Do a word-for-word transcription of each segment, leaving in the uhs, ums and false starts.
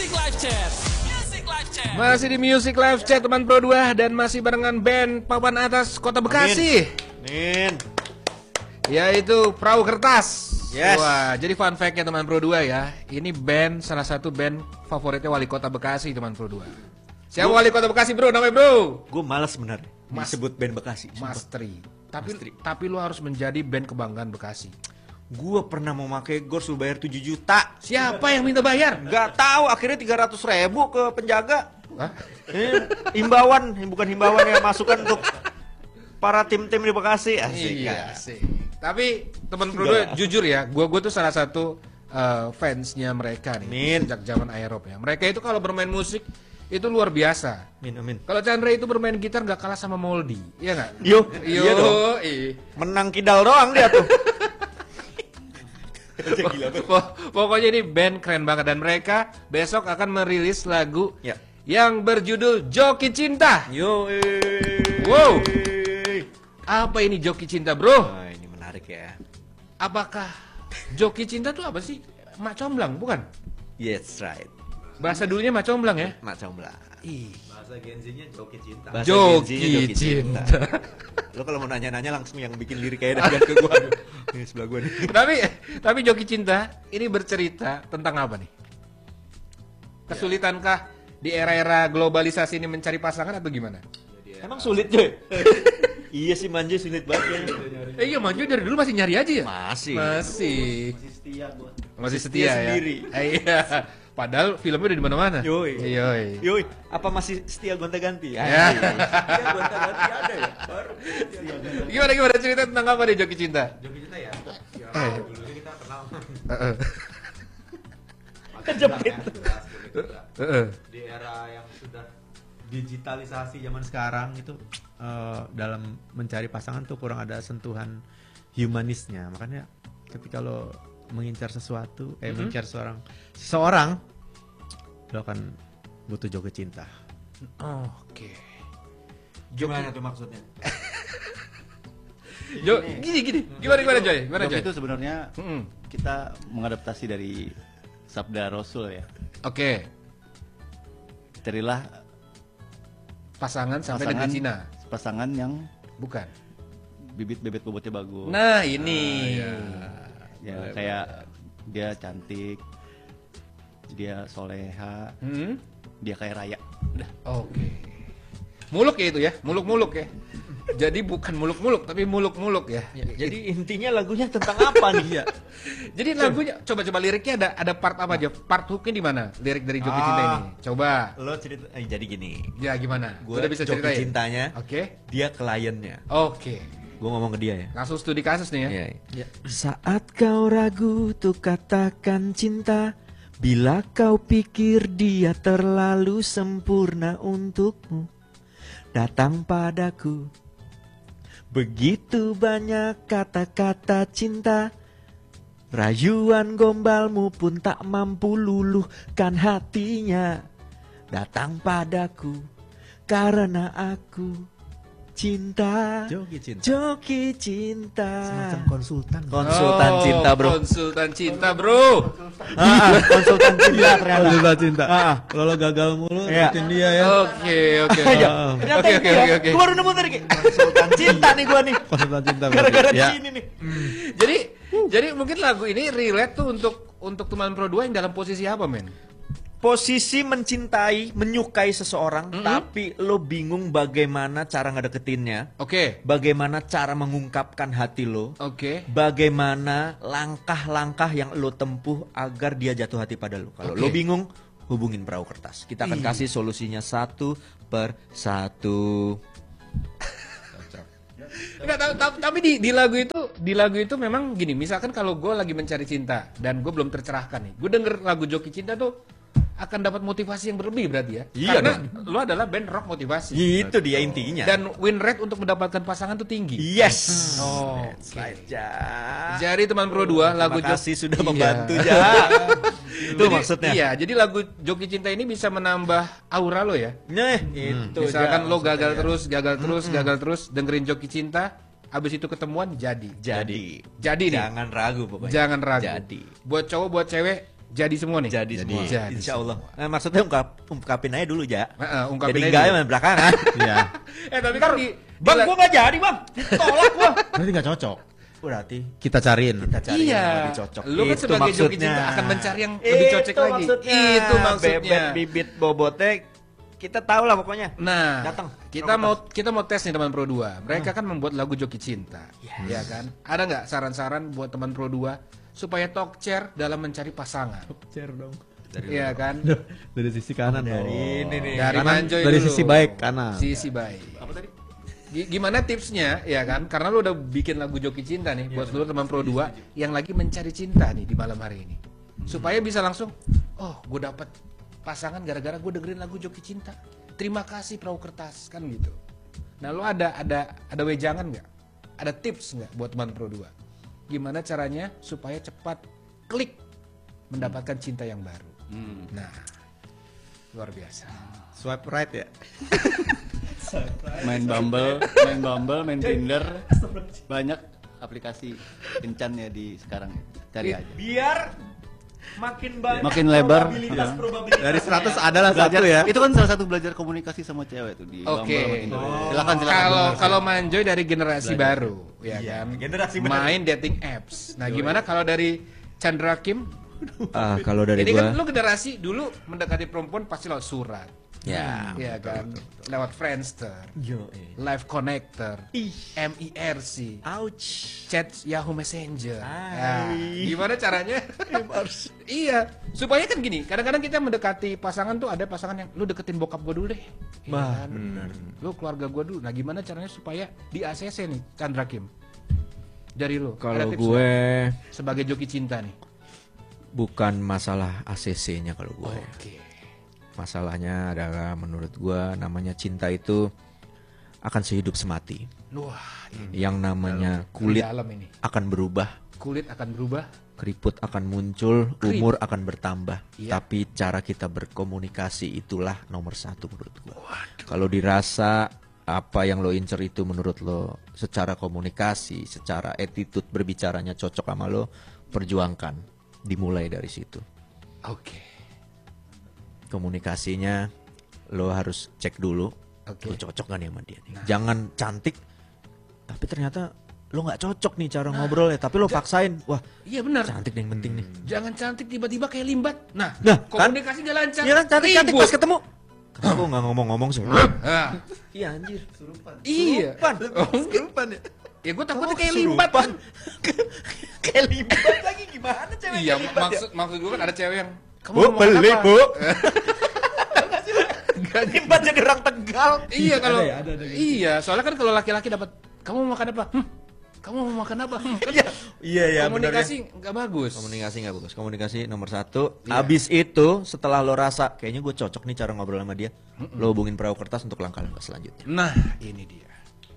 Music Live Chat. Music Live Chat. Masih di Music Live Chat teman Pro dua dan masih barengan band papan atas Kota Bekasi. Nin. Yaitu Perahu Kertas. Yes. Wah, jadi fun fact-nya teman Pro dua ya. Ini band salah satu band favoritnya Wali Kota Bekasi teman Pro dua. Siapa Wali Kota Bekasi, Bro? Namanya, Bro? Gue malas sebenarnya Mas- disebut band Bekasi. Mas Tri. Tapi Mas Tri. tapi lu harus menjadi band kebanggaan Bekasi. Gue pernah mau pakai gor suruh bayar tujuh juta. Siapa yang minta bayar? Gak tahu akhirnya tiga ratus ribu ke penjaga. Hah? Eh, himbauan, bukan himbauan yang masukan untuk para tim-tim di Bekasi. Asik. Iya, kan? sih. Tapi teman Pro dua jujur ya, gua gua tuh salah satu uh, fansnya mereka nih Min. sejak zaman Aerop ya. Mereka itu kalau bermain musik itu luar biasa. Amin, amin. Kalau Chandra itu bermain gitar nggak kalah sama Moldy, iya nggak? Yo, Yo, iya dong. ih. Menang kidal doang dia tuh. Pok- Pokoknya ini band keren banget dan mereka besok akan merilis lagu Ya. yang berjudul Joki Cinta. Yo, eh. Wow. Apa ini Joki Cinta, Bro? Oh, ini menarik ya. Apakah Joki Cinta tuh apa sih? Mak comblang, bukan? Yes, right. Bahasa dulunya mak comblang ya? Macam lah. Ih. Bahasa Gen-Z-nya joki cinta. Bahasa Joki Gen Z-nya Cinta. Lo kalau mau nanya-nanya langsung yang bikin lirik kayak dan ke gua. Ini sebelah gua nih. tapi tapi Joki Cinta ini bercerita tentang apa nih? Kesulitankah di era-era globalisasi ini mencari pasangan atau gimana? Emang sulit, Joy? Iya sih manja sulit banget ya. Eh iya Manju dari dulu masih nyari aja ya? Masih. Masih. Masih setia gua. Masih Setia setia ya. sendiri. Eh, iya. Padahal filmnya udah di mana-mana. Yoi. Yoi. Yoi, apa masih setia gonta-ganti? Ya. Setia gonta-ganti ada ya? Baru setia gonta-ganti. Gimana gimana cerita tentang apa nih Joki Cinta? Joki cinta ya? Ya, Eh. dulunya kita kenal. Heeh. Kejepit. Ya, jelas, Joki cinta. Heeh. Di era yang sudah digitalisasi zaman sekarang itu eh, dalam mencari pasangan tuh kurang ada sentuhan humanisnya. Makanya ketika lo mengincar sesuatu, eh Mhm. mengincar seorang seseorang, lo akan butuh joki cinta. Oke. Gimana tuh maksudnya? Jo, gini gini. Gimana gimana Joy? Gimana Joki Joy? itu sebenarnya Mm-mm. kita mengadaptasi dari sabda Rasul ya. Oke. Carilah Pasangan sampai pasangan negeri Cina. pasangan yang Bukan. bibit bebet bobotnya bagus. Nah, ini. Ya kayak dia cantik, dia soleha, Hmm? dia kayak raya. Oke. Muluk ya itu ya, muluk-muluk ya. Jadi bukan muluk-muluk tapi muluk-muluk ya. Jadi intinya lagunya tentang apa nih ya? Jadi lagunya coba-coba liriknya ada ada part apa aja? Part hooknya di mana? Lirik dari Joki Cinta Ah. ini. Coba. Lo cerita, eh, jadi gini. Ya gimana? Gue Udah bisa joki ceritain? cintanya, Oke. dia kliennya. Oke. Gue ngomong ke dia ya. Langsung studi kasus nih ya. Iya. Saat kau ragu tuh katakan cinta, bila kau pikir dia terlalu sempurna untukmu, datang padaku. Begitu banyak kata-kata cinta, rayuan gombalmu pun tak mampu luluhkan hatinya. Datang padaku karena aku cinta. Joki cinta. Joki cinta. Semacam konsultan. Konsultan Oh, cinta, Bro. Konsultan cinta, Bro. Ah, konsultan cinta ternyata. Konsultan cinta. Ah. Kalau lo gagal mulu, Iya. ikutin dia ya. Oke, oke. Iya. Ah. Ternyata Oke, itu oke, ya. oke, oke. Gua baru nemu tadi. Konsultan cinta nih gua nih. Konsultan cinta. Gara-gara berarti. di Ya. sini nih. Jadi jadi mungkin lagu ini relate tuh untuk untuk teman Pro dua yang dalam posisi apa, men? Posisi mencintai, menyukai seseorang, Mm-mm. tapi lo bingung bagaimana cara ngedeketinnya, Oke. bagaimana cara mengungkapkan hati lo, Oke. bagaimana langkah-langkah yang lo tempuh agar dia jatuh hati pada lo. Kalau Oke. lo bingung, hubungin Perahu Kertas. Kita akan Ih. kasih solusinya satu per satu. Enggak, ta- ta- tapi di, di lagu itu di lagu itu memang gini, misalkan kalau gue lagi mencari cinta dan gue belum tercerahkan nih, gue denger lagu Joki Cinta tuh akan dapat motivasi yang berlebih berarti ya. Iya Karena dong. lu adalah band rock motivasi. Itu dia intinya. Dan win rate untuk mendapatkan pasangan tuh tinggi. yes. Oh, That's oke. right, Ja. Jadi teman Pro dua lagu Terima kasih Jok- sudah Iya. membantu, Ja. Itu Jadi, maksudnya. Iya, jadi lagu Joki Cinta ini bisa menambah aura lo ya. Nah, itu Misalkan Ja, lo gagal maksudnya. terus, gagal terus, gagal terus, dengerin Joki Cinta, abis itu ketemuan jadi. Jadi. Jadi nih. Jangan ragu pokoknya. Jangan ragu. Jadi. Buat cowok, buat cewek, Jadi semua nih. Jadi semua. Jadi Insya Allah. Nah, maksudnya ungkap, ungkapin aja dulu ja. Heeh, ungkapin Jadi aja enggak dulu. ya belakangan. Iya. Eh tapi kan di Bang, di- gua nggak jadi bang. Tolak gua. Berarti nggak cocok. Berarti Kita cariin. kita cari iya. yang lebih cocok. Lu kan Itu sebagai joki maksudnya. cinta akan mencari yang lebih cocok Itu lagi. maksudnya. Itu maksudnya. Bebet bibit bobotnya kita tahu lah pokoknya. Nah, Datang. kita mau kita mau tes nih teman Pro dua. Mereka kan membuat lagu Joki Cinta. Ya kan? Ada nggak saran-saran buat teman Pro dua supaya talk chair dalam mencari pasangan? Share dong. Iya kan? Dari sisi kanan Dari dong. ini nih. Dari Kanan, Manjoy dari dulu. sisi baik kanan. Sisi baik. Apa tadi? Gimana tipsnya ya kan? Karena lu udah bikin lagu Joki Cinta nih buat seluruh teman Pro dua yang lagi mencari cinta nih di malam hari ini. Supaya bisa langsung, oh gue dapet pasangan gara-gara gue dengerin lagu Joki Cinta. Terima kasih Perahu Kertas kan gitu. Nah lu ada ada ada wejangan nggak? Ada tips nggak buat teman Pro dua? Gimana caranya supaya cepat klik mendapatkan cinta yang baru? Nah luar biasa. Swipe right ya. Main Bumble, main Bumble, main Tinder. Banyak aplikasi kencan ya di sekarang ya. Cari aja. Biar makin banyak Makin lebar, probabilitas, ya. probabilitas. Dari seratus adalah Belajar, satu ya. itu kan salah satu belajar komunikasi sama cewek tuh di Oke. Bumble sama Tinder. Silakan silakan. Kalau kalau Manjoy dari generasi baru, ya Iya, kan. generasi baru. Main dating apps. Nah, gimana kalau dari Chandra Kim? Ah, kalau dari Ini gua kan lu generasi dulu mendekati perempuan pasti lewat surat. ya. Iya kan. Lewat Friendster, Yo, eh. Live Connector, Ih. M I R C, Ouch. chat Yahoo Messenger. Ay. Nah, gimana caranya? Iya, supaya kan gini, kadang-kadang kita mendekati pasangan tuh ada pasangan yang lu deketin bokap gue dulu deh. Iya Bah, kan? benar. Lu keluarga gue dulu. Nah, gimana caranya supaya di A C C nih, Chandra Kim? Dari lu. ada Kalau tips gue nggak? Sebagai joki cinta nih. bukan masalah A C C-nya kalau gue. Oke. Masalahnya adalah menurut gue namanya cinta itu akan sehidup semati. Wah, ini Yang namanya kulit dalam ini. akan berubah, Kulit akan berubah. keriput akan muncul, Kerip. umur akan bertambah. Iya. Tapi cara kita berkomunikasi itulah nomor satu menurut gue. Kalau dirasa apa yang lo incer itu menurut lo secara komunikasi, secara attitude berbicaranya cocok sama lo, perjuangkan. Dimulai dari situ. Oke. Komunikasinya lo harus cek dulu. Oke. Lo cocok gak nih sama dia nih. Jangan cantik tapi ternyata lo nggak cocok nih cara ngobrol ya, tapi lo paksain. Wah, Iya benar. cantik nih yang penting nih. Jangan cantik tiba-tiba kayak limbat. Nah, Nah, kan? komunikasi nggak lancar. Iya kan cantik-cantik Ribut. pas ketemu. Kenapa gue nggak ngomong-ngomong sih? Ah, Iya anjir. iya. Oh, Kesurupan ya. ya gue takutnya kayak limbat. Kayak libat lagi gimana cewek Iya, kayak libat ya? maksud maksud gue kan ada cewek yang kamu Bu, mau makan beli, apa? Bu. Enggak, Libat jadi orang Tegal. Iya kalau ya, ada, ada gitu. iya, soalnya kan kalau laki-laki dapat kamu mau makan apa? Hmm, kamu mau makan apa? Hmm, kan Iya ya, komunikasi nggak bagus. Komunikasi nggak bagus. Komunikasi nomor satu. Abis itu setelah lo rasa kayaknya gue cocok nih cara ngobrol sama dia, lo hubungin Perahu Kertas untuk langkah-langkah selanjutnya. Nah, ini dia.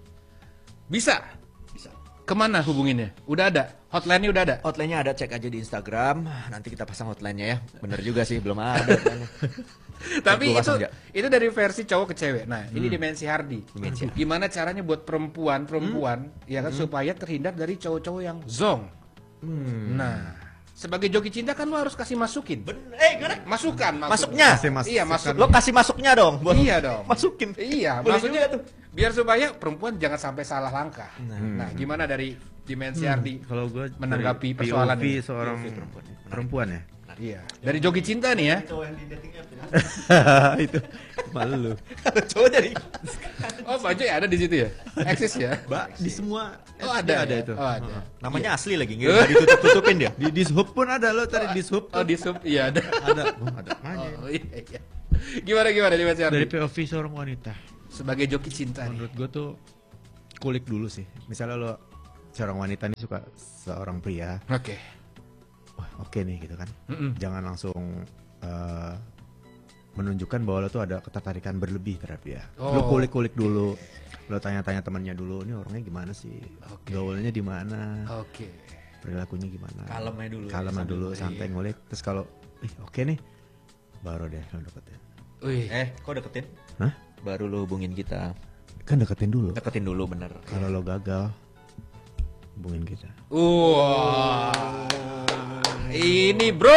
Bisa. Bisa. Kemana hubunginnya? Udah ada. Hotline-nya udah ada. Hotline-nya ada, cek aja di Instagram. Nanti kita pasang hotline-nya ya. Bener juga sih, belum ada hotline-nya. Tapi Gua itu pasang aja. itu dari versi cowok ke cewek. Nah, ini dimensi Hardy. Gimana caranya buat perempuan-perempuan ya kan supaya terhindar dari cowok-cowok yang zong. Nah, sebagai joki cinta kan lo harus kasih masukin. Eh, gimana? Masukan, maksudnya. Masuknya. Kasih masukan. Iya, masuk. Lo kasih masuknya dong. buat Iya dong. Masukin. Iya, Boleh maksudnya juga tuh. biar supaya perempuan jangan sampai salah langkah. Nah, gimana dari dimensi Hardy? Kalau gue Menanggapi dari persoalan P O V ini. seorang perempuan ya. Iya. Dari joki cinta nih ya. Itu malu. Cowok jadi. Oh, baju ya ada di situ ya. Eksis ya. Mbak di semua Oh, S D ada ada ya? itu. Oh, ada. Namanya asli lagi, nggak ditutup-tutupin dia. Di dishub pun ada lo tadi dishub. Oh, di sub iya ada. Ada. Oh, ada. Makanya. Oh, iya, iya. Gimana gimana dimensi Hardy? Dari P O V seorang wanita. Sebagai joki cinta nih. Menurut gue tuh kulik dulu sih. Misalnya lo seorang wanita nih suka seorang pria, Oke. wah oke nih gitu kan. Mm-mm. Jangan langsung eh, menunjukkan bahwa lo tuh ada ketertarikan berlebih terhadap dia. Lo Oh, kulik-kulik dulu, lo tanya-tanya temannya dulu, ini orangnya gimana sih, Oke. gaulnya di mana, Oke. perilakunya gimana. Kalemnya dulu. Kalemnya Sambil dulu, ngulik. santai ngulik. Terus kalau, ih oke nih, baru deh lo deketin. Wih. Eh, kok deketin? Hah? Baru lo hubungin kita. Kan deketin dulu. Deketin dulu bener. Kalau lo gagal, hubungin kita. Wah. Ini bro,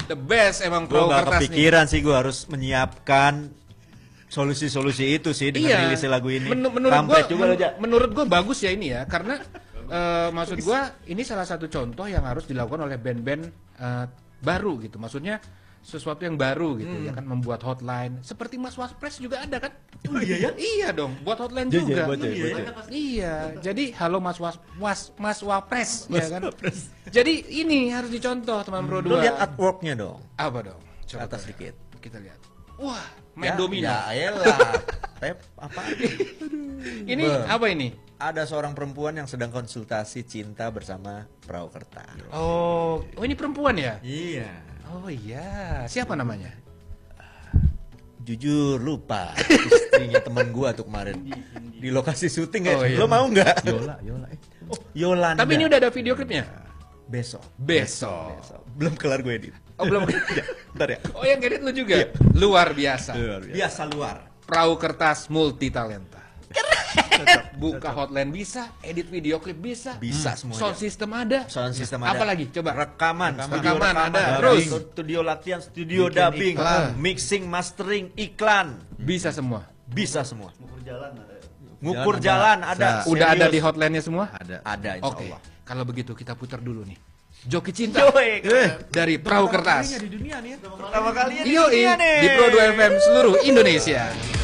The best emang Gue perahu nggak kertas nih. kepikiran sih gue harus menyiapkan solusi-solusi itu sih dengan Iya. rilisnya lagu ini. Men- menurut Kampret gua, juga lo, Jak. menurut gua bagus ya ini ya, karena eh, maksud gua ini salah satu contoh yang harus dilakukan oleh band-band eh, baru gitu. Maksudnya sesuatu yang baru gitu Hmm. ya kan, membuat hotline seperti Mas Waspres juga ada kan? Oh iya ya? Iya dong, buat hotline juga. baca, iya, baca. iya. Jadi halo Mas Was, Was Mas Wapres ya kan? Jadi ini harus dicontoh teman Pro Lo dua. lihat artworknya dong. Apa dong? Coba Atas kita- dikit. Kita lihat. Wah, main Ya, domino. Ya elah. Tep apa? Ini Bang. apa ini? Ada seorang perempuan yang sedang konsultasi cinta bersama perahu kertas. Oh, oh ini perempuan ya? Iya. Oh iya, siapa namanya? Jujur lupa istrinya teman gua tuh kemarin di lokasi syuting ya. Oh, iya. Lo mau nggak? Yola, Yola. Eh, Oh, Yolanda. Tapi ini udah ada video klipnya? besok. Besok. Besok. Belum kelar gue edit. Oh belum. Ntar ya. Oh yang edit lu juga? Luar biasa. Biasa luar. Perahu kertas multi talenta. Buka hotline bisa, edit video klip bisa, Bisa semuanya. sound system ada, Sound system ada. apa lagi? Coba. Rekaman, Rekaman. studio Rekaman ada. dubbing, Terus? studio latihan, studio Bikin dubbing, iklan. mixing, mastering, iklan, Bisa semua. bisa semua. Ngukur jalan ada. Ngukur Jalan jalan ada. ada. Sa- Udah ada Serius. di hotline-nya semua? Ada. Ada insya Oke. Allah. Kalau begitu kita putar dulu nih. Joki Cinta Yoi, dari Perahu Kertas. Di dunia nih ya. pertama kalinya di Yoi, dunia nih. di Pro dua F M seluruh Indonesia.